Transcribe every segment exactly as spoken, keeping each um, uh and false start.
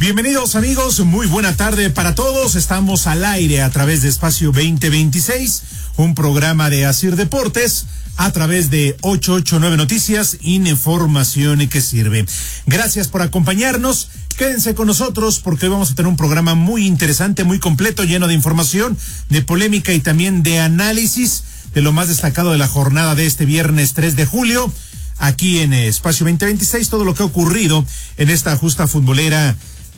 Bienvenidos amigos, muy buena tarde para todos. Estamos al aire a través de Espacio veinte veintiséis, un programa de Asir Deportes a través de ochocientos ochenta y nueve Noticias, información que sirve. Gracias por acompañarnos. Quédense con nosotros porque hoy vamos a tener un programa muy interesante, muy completo, lleno de información, de polémica y también de análisis de lo más destacado de la jornada de este viernes tres de julio. Aquí en Espacio veinte veintiséis, todo lo que ha ocurrido en esta justa futbolera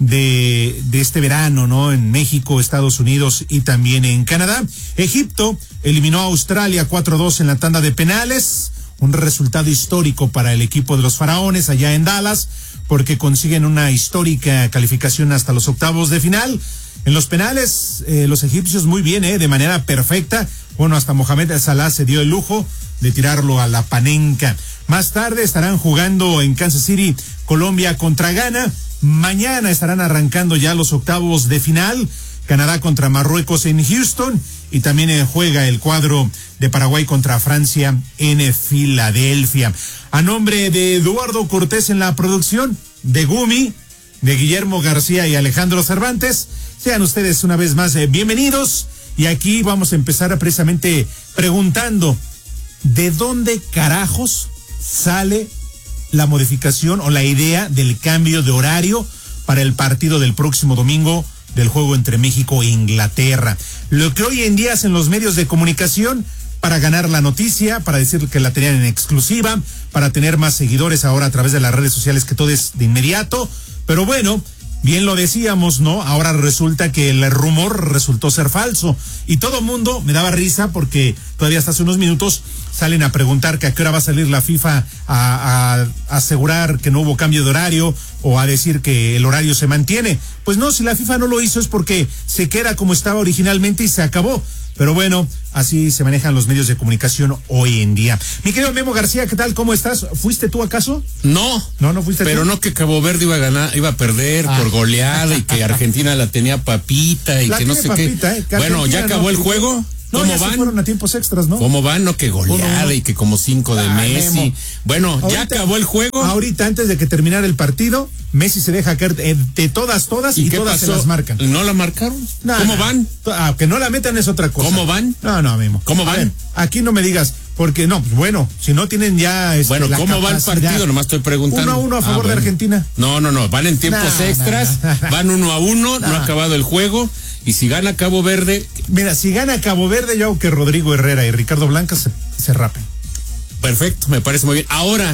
de, de este verano, ¿no? En México, Estados Unidos y también en Canadá. Egipto eliminó a Australia cuatro a dos en la tanda de penales. Un resultado histórico para el equipo de los faraones allá en Dallas, porque consiguen una histórica calificación hasta los octavos de final. En los penales, eh, los egipcios muy bien, eh, de manera perfecta. Bueno, hasta Mohamed Salah se dio el lujo de tirarlo a la panenca. Más tarde estarán jugando en Kansas City, Colombia contra Ghana. Mañana estarán arrancando ya los octavos de final. Canadá contra Marruecos en Houston. Y también eh, juega el cuadro de Paraguay contra Francia en Filadelfia. A nombre de Eduardo Cortés en la producción, de Gumi, de Guillermo García y Alejandro Cervantes, sean ustedes una vez más eh, bienvenidos. Y aquí vamos a empezar precisamente preguntando, ¿de dónde carajos sale la modificación o la idea del cambio de horario para el partido del próximo domingo del juego entre México e Inglaterra? Lo que hoy en día hacen los medios de comunicación para ganar la noticia, para decir que la tenían en exclusiva, para tener más seguidores ahora a través de las redes sociales, que todo es de inmediato. Pero bueno, bien lo decíamos, ¿no? Ahora resulta que el rumor resultó ser falso. Y todo mundo me daba risa porque todavía hasta hace unos minutos salen a preguntar que a qué hora va a salir la FIFA a, a, a asegurar que no hubo cambio de horario o a decir que el horario se mantiene. Pues no, si la FIFA no lo hizo es porque se queda como estaba originalmente y se acabó. Pero bueno, así se manejan los medios de comunicación hoy en día. Mi querido Memo García, ¿qué tal? ¿Cómo estás? ¿Fuiste tú acaso? No. No, no fuiste Pero tú. no que Cabo Verde iba a ganar, iba a perder ah. por goleada y que Argentina la tenía papita y la que no sé papita, qué. Eh, que bueno, ¿ya acabó no, el juego? No, ¿Cómo ya van? Se fueron a tiempos extras, ¿no? ¿Cómo van? No, que goleada uno, y que como cinco de ah, Messi. Memo. Bueno, ahorita, ¿ya acabó el juego? Ahorita, antes de que terminara el partido, Messi se deja caer de, de todas, todas y, y todas pasó? se las marcan. ¿No la marcaron? No, ¿Cómo no. van? Ah, que no la metan es otra cosa. ¿Cómo van? No, no, Memo. ¿Cómo van? A ver, aquí no me digas, porque no, pues bueno, si no tienen ya este, bueno, la ¿cómo va el partido? Nomás estoy preguntando. Uno a uno a favor ah, bueno. de Argentina. No, no, no, van en tiempos nah, extras, nah, nah. van uno a uno, nah. no ha acabado el juego. Y si gana Cabo Verde... Mira, si gana Cabo Verde, yo hago que Rodrigo Herrera y Ricardo Blanca se, se rapen. Perfecto, me parece muy bien. Ahora,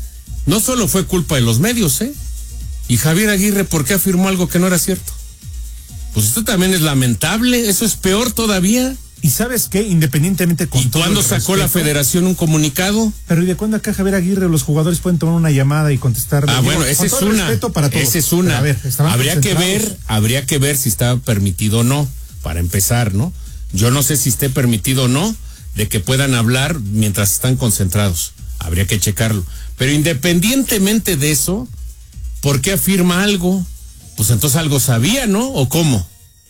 no solo fue culpa de los medios, ¿eh? Y Javier Aguirre, ¿por qué afirmó algo que no era cierto? Pues esto también es lamentable, eso es peor todavía. ¿Y sabes qué? Independientemente con ¿Y todo cuándo sacó respeto, la federación un comunicado? Pero ¿y de cuándo acá Javier Aguirre los jugadores pueden tomar una llamada y contestar? Ah, bueno, esa es una. Para todos. Esa es una. A ver, habría que ver, habría que ver si está permitido o no, para empezar, ¿no? Yo no sé si esté permitido o no de que puedan hablar mientras están concentrados. Habría que checarlo. Pero independientemente de eso, ¿por qué afirma algo? Pues entonces algo sabía, ¿no? ¿O cómo?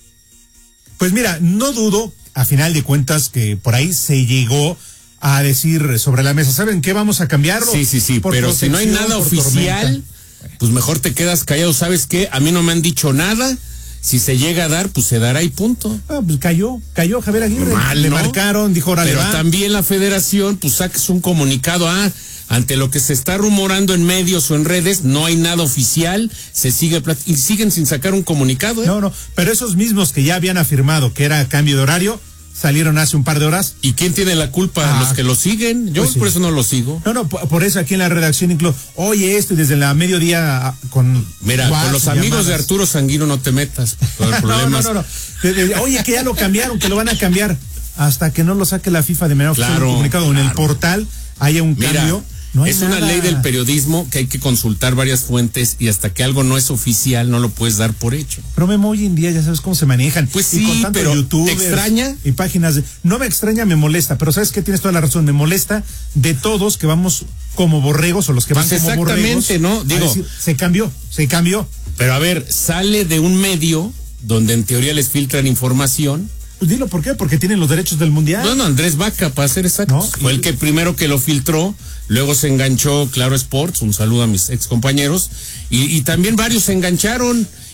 Pues mira, no dudo, a final de cuentas, que por ahí se llegó a decir sobre la mesa, ¿saben qué? Vamos a cambiarlo. Sí, sí, sí, pero si no hay nada oficial, tormenta. Pues mejor te quedas callado. ¿Sabes qué? A mí no me han dicho nada. Si se llega a dar, pues se dará y punto. Ah, pues cayó, cayó Javier Aguirre. Mal, Le ¿no? marcaron, dijo, órale, pero va. También la federación, pues saques un comunicado, ah, ante lo que se está rumorando en medios o en redes, no hay nada oficial, se sigue y siguen sin sacar un comunicado, ¿eh? No, no, pero esos mismos que ya habían afirmado que era cambio de horario, salieron hace un par de horas. ¿Y quién tiene la culpa? Ah, los que lo siguen. Yo pues sí. por eso no lo sigo. No, no, por, por eso aquí en la redacción incluso, oye esto y desde la mediodía con... Mira, con los amigos llamadas. De Arturo Sanguino no te metas. Por problemas. no, no, no, no. Oye, que ya lo cambiaron, que lo van a cambiar. Hasta que no lo saque la FIFA de manera oficial, claro, comunicado claro. en el portal, haya un Mira, cambio. No es una nada. ley del periodismo que hay que consultar varias fuentes y hasta que algo no es oficial no lo puedes dar por hecho. Pero Memo, hoy en día ya sabes cómo se manejan. Pues sí, y con tanto pero ¿te extraña? Y páginas de... No me extraña, me molesta, pero sabes que tienes toda la razón, me molesta de todos que vamos como borregos o los que van pues como borregos. Exactamente, ¿no? Digo, decir, se cambió, se cambió. Pero a ver, sale de un medio donde en teoría les filtran información. Pues dilo, ¿por qué? Porque tienen los derechos del mundial. Bueno, Andrés Vaca, para ser exactos. ¿No? Fue el que primero que lo filtró, luego se enganchó Claro Sports, un saludo a mis ex compañeros, y, y también varios se engancharon,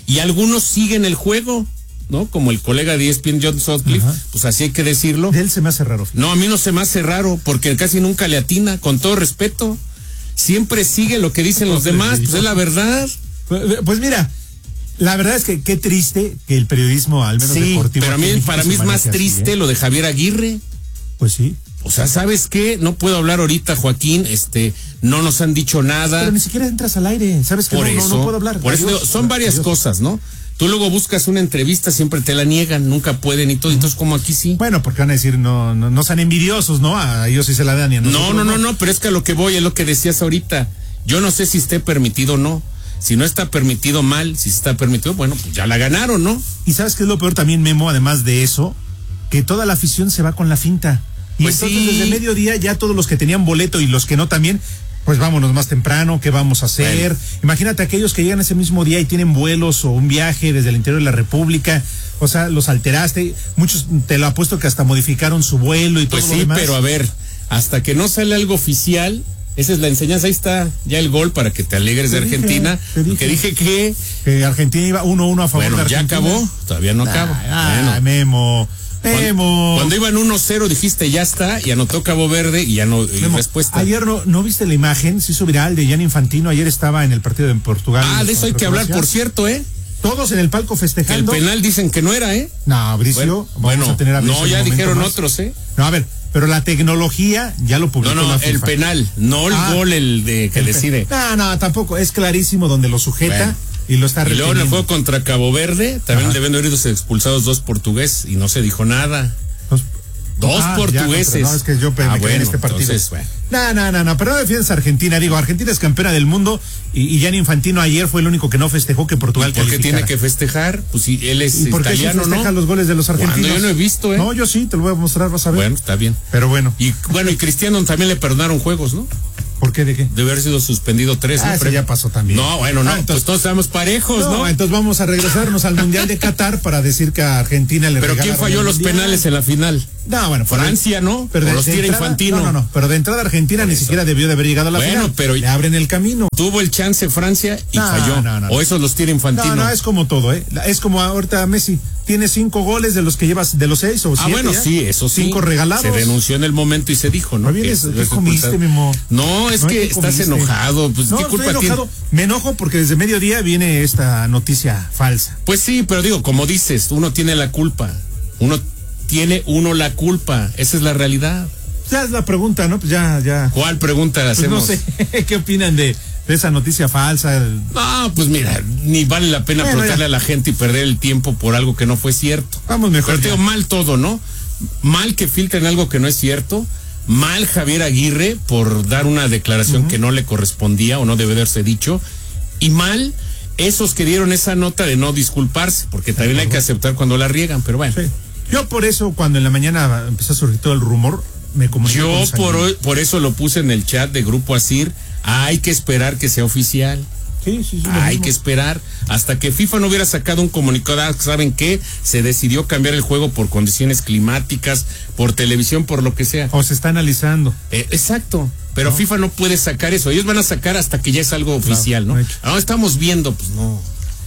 y algunos siguen el juego, ¿no? Como el colega de E S P N, John Sutcliffe, Ajá. pues así hay que decirlo. De él se me hace raro. Fíjate. No, a mí no se me hace raro, porque casi nunca le atina, con todo respeto. Siempre sigue lo que dicen los demás, pues es la verdad. Pues, pues mira, la verdad es que qué triste que el periodismo, al menos sí, deportivo. Pero a mí, para mí es más triste así, ¿eh? Lo de Javier Aguirre. Pues sí. O sea, ¿sabes qué? No puedo hablar ahorita, Joaquín, este, no nos han dicho nada. Pero ni siquiera entras al aire, ¿sabes que por no, eso, no, no puedo hablar? Por Adiós. Eso son varias Adiós. cosas, ¿no? Tú luego buscas una entrevista, siempre te la niegan, nunca pueden y todo, uh-huh. entonces como aquí sí. Bueno, porque van a decir, no, no, no sean envidiosos, ¿no? A ellos sí se la dan y a nosotros no, no, no, no, no, pero es que a lo que voy es lo que decías ahorita. Yo no sé si esté permitido o no. Si no está permitido, mal. Si está permitido, bueno, pues ya la ganaron, ¿no? Y ¿sabes qué es lo peor también, Memo? Además de eso, que toda la afición se va con la finta. Y pues entonces sí. Desde mediodía ya todos los que tenían boleto y los que no también, pues vámonos más temprano, ¿qué vamos a hacer? Bueno. Imagínate aquellos que llegan ese mismo día y tienen vuelos o un viaje desde el interior de la República, o sea, los alteraste, muchos te lo apuesto que hasta modificaron su vuelo y todo pues lo sí, demás. Pero a ver, hasta que no sale algo oficial, esa es la enseñanza, ahí está ya el gol para que te alegres te de dije, Argentina, te dije, que dije que... Que Argentina iba uno uno a favor bueno, de Argentina. ya acabó, todavía no acaba. Ah, bueno. Memo... Cuando, cuando iban uno cero dijiste ya está, y anotó Cabo Verde y ya no y respuesta. Ayer no, no viste la imagen, se hizo viral de Gianni Infantino, ayer estaba en el partido de Portugal. Ah, de eso hay que hablar, por cierto, ¿eh? Todos en el palco festejando. Que el penal dicen que no era, ¿eh? No, Bricio, bueno, vamos bueno, a tener a Bricio no, ya dijeron más. Otros, ¿eh? No, a ver, pero la tecnología ya lo publicó No, no, la FIFA. El penal, no el ah, gol el de que el decide. No, no, tampoco, es clarísimo donde lo sujeta. Bueno. Y lo está y luego en el juego contra Cabo Verde, también deben haber ido expulsados dos portugueses y no se dijo nada. Los, Dos ah, Ya, portugueses. no, es que yo ah, me bueno, en este partido. Entonces, bueno. No, no, no, no, pero no defiendes a Argentina. Digo, Argentina es campeona del mundo y, y Gianni Infantino ayer fue el único que no festejó que Portugal. ¿Por qué tiene que festejar? Pues si él es ¿Y por qué italiano, se festejan ¿no? los goles de los argentinos? Cuando yo no he visto, ¿eh? No, yo sí, te lo voy a mostrar, vas a ver. Bueno, está bien. Pero bueno. Y bueno, y Cristiano también le perdonaron juegos, ¿no? ¿Por qué? ¿De qué? Debe haber sido suspendido tres, ah, ¿no? Pero ya pasó también. No, bueno, no, ah, entonces, pues todos estamos parejos, ¿no? ¿no? Entonces vamos a regresarnos al Mundial de Qatar para decir que a Argentina le Pero ¿quién falló los mundial? penales en la final? No, bueno, Francia, ¿no? Pero de, los tira Infantino. No, no, no, pero de entrada Argentina ni siquiera debió de haber llegado a la bueno, final. Pero le abren el camino. Tuvo el chance Francia y no, falló. No, no, o esos los tira Infantino. No, no, es como todo, ¿eh? Es como ahorita Messi. Tiene cinco goles de los que llevas, de los seis o siete. Ah, bueno, ya. sí, eso sí. Cinco regalados. Se denunció en el momento y se dijo, ¿no? Vienes, ¿Qué comiste, Memo? No, es no, que estás comiste? enojado. Pues, no, ¿qué culpa estoy enojado. tiene? Me enojo porque desde mediodía viene esta noticia falsa. Pues sí, pero digo, como dices, uno tiene la culpa. Uno tiene uno la culpa. Esa es la realidad. Ya es la pregunta, ¿no? Pues ya, ya. ¿Cuál pregunta pues hacemos? No sé, ¿qué opinan de, de esa noticia falsa? No, pues mira, ni vale la pena bueno, preguntarle a la gente y perder el tiempo por algo que no fue cierto. Vamos mejor. Pero te digo, mal todo, ¿no? Mal que filtren algo que no es cierto. Mal Javier Aguirre por dar una declaración uh-huh. que no le correspondía o no debe haberse dicho. Y mal esos que dieron esa nota de no disculparse, porque también uh-huh. hay que aceptar cuando la riegan, pero bueno. Sí. Yo por eso, cuando en la mañana empezó a surgir todo el rumor, me comuniqué Yo por hoy, por eso lo puse en el chat de Grupo Asir. Hay que esperar que sea oficial. Sí, sí, sí, Hay mismo. que esperar hasta que FIFA no hubiera sacado un comunicado. ¿Saben qué? Se decidió cambiar el juego por condiciones climáticas, por televisión, por lo que sea. O se está analizando. Eh, exacto. Pero no. FIFA no puede sacar eso. Ellos van a sacar hasta que ya es algo claro, oficial, ¿no? Ahora no estamos viendo, pues no.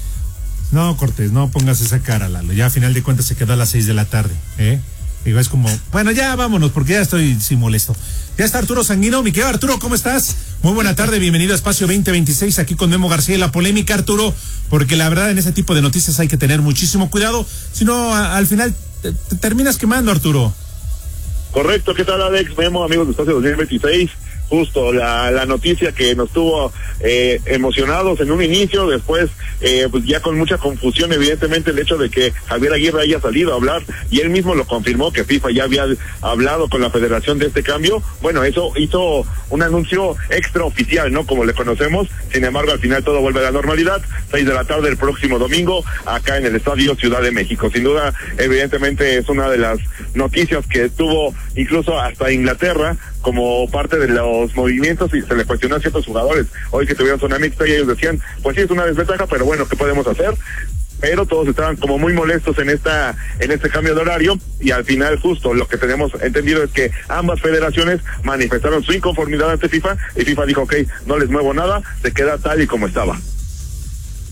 No, Cortés, no pongas esa cara, Lalo. Ya a final de cuentas se quedó a las seis de la tarde, ¿eh? Digo, es como, bueno, ya vámonos, porque ya estoy sin molesto. Ya está Arturo Sanguino, mi querido Arturo, ¿cómo estás? Muy buena tarde, bienvenido a Espacio veinte veintiséis, aquí con Memo García y la polémica, Arturo, porque la verdad en ese tipo de noticias hay que tener muchísimo cuidado, si no, a, al final te, te terminas quemando, Arturo. Correcto, ¿qué tal, Alex? Memo, amigos de Espacio dos mil veintiséis. Justo la, la noticia que nos tuvo eh, emocionados en un inicio, después eh, pues ya con mucha confusión, evidentemente el hecho de que Javier Aguirre haya salido a hablar y él mismo lo confirmó que FIFA ya había hablado con la federación de este cambio. Bueno, eso hizo un anuncio extraoficial, ¿no? Como le conocemos. Sin embargo, al final todo vuelve a la normalidad. Seis de la tarde el próximo domingo acá en el Estadio Ciudad de México. Sin duda, evidentemente es una de las noticias que tuvo incluso hasta Inglaterra como parte de los movimientos, y se le cuestionó a ciertos jugadores hoy que tuvieron zona mixta y ellos decían, pues sí, es una desventaja, pero bueno, ¿qué podemos hacer? Pero todos estaban como muy molestos en esta en este cambio de horario, y al final justo lo que tenemos entendido es que ambas federaciones manifestaron su inconformidad ante FIFA y FIFA dijo, ok, no les muevo nada, se queda tal y como estaba.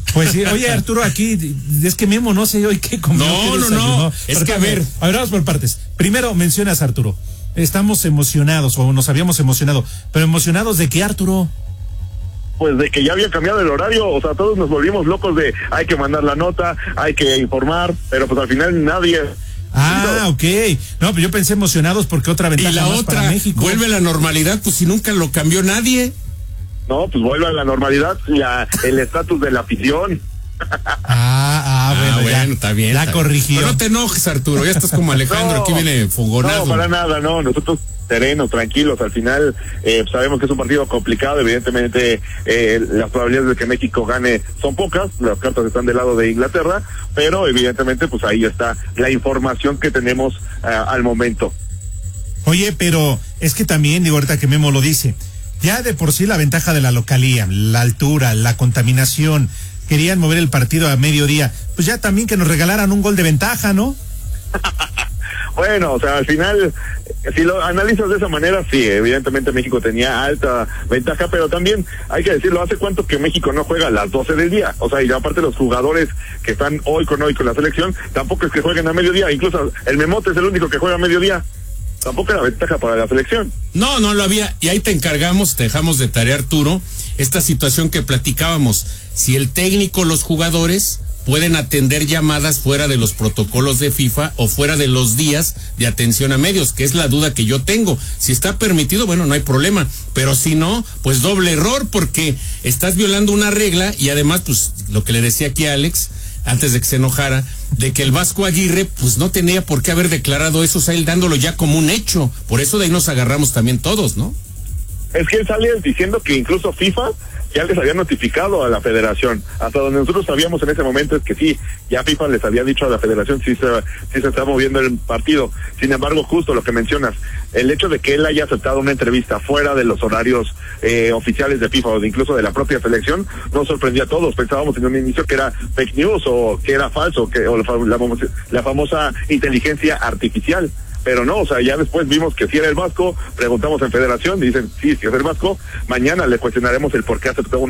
Pues sí, oye Arturo, aquí es que Memo no sé hoy qué comió. No, qué no, no, es Pero, que a ver. A ver, vamos por partes. Primero mencionas, Arturo, estamos emocionados, o nos habíamos emocionado, pero ¿emocionados de qué, Arturo? Pues de que ya había cambiado el horario, o sea, todos nos volvimos locos de hay que mandar la nota, hay que informar, pero pues al final nadie... Ah, ok. No, pero yo pensé emocionados porque otra ventaja y la más otra, para México. vuelve a la normalidad, pues si nunca lo cambió nadie. No, pues vuelve a la normalidad, ya el estatus de la afición. Ah, ah, bueno, ah, bueno, ya, está bien. Ya está corrigió. Pero no te enojes, Arturo, ya estás como Alejandro, No, aquí viene fogonazo. No, para nada, no, nosotros serenos, tranquilos, al final eh, sabemos que es un partido complicado, evidentemente eh, las probabilidades de que México gane son pocas, las cartas están del lado de Inglaterra, pero evidentemente pues ahí está la información que tenemos uh, al momento. Oye, pero es que también, digo ahorita que Memo lo dice, ya de por sí la ventaja de la localía, la altura, la contaminación, querían mover el partido a mediodía, pues ya también que nos regalaran un gol de ventaja, ¿no? Bueno, o sea, al final, si lo analizas de esa manera, sí, evidentemente México tenía alta ventaja, pero también hay que decirlo, ¿hace cuánto que México no juega a las doce del día? O sea, y aparte los jugadores que están hoy con hoy con la selección, tampoco es que jueguen a mediodía, incluso el Memote es el único que juega a mediodía. Tampoco era ventaja para la selección. No, no lo había. Y ahí te encargamos, te dejamos de tarea, Arturo, esta situación que platicábamos. Si el técnico, los jugadores pueden atender llamadas fuera de los protocolos de FIFA o fuera de los días de atención a medios, que es la duda que yo tengo. Si está permitido, bueno, no hay problema, pero si no, pues doble error, porque estás violando una regla y además, pues, lo que le decía aquí a Alex, antes de que se enojara, de que el Vasco Aguirre, pues no tenía por qué haber declarado eso, o sea, él dándolo ya como un hecho. Por eso de ahí nos agarramos también todos, ¿no? Es que él sale diciendo que incluso FIFA ya les había notificado a la federación. Hasta donde nosotros sabíamos en ese momento es que sí, ya FIFA les había dicho a la federación si se, si se está moviendo el partido. Sin embargo, justo lo que mencionas, el hecho de que él haya aceptado una entrevista fuera de los horarios eh, oficiales de FIFA o de incluso de la propia selección, nos sorprendió a todos. Pensábamos en un inicio que era fake news o que era falso, que o la, la, la famosa inteligencia artificial. Pero no, o sea, ya después vimos que sí era el Vasco, preguntamos en federación, dicen sí, sí es el Vasco, mañana le cuestionaremos el por qué aceptó una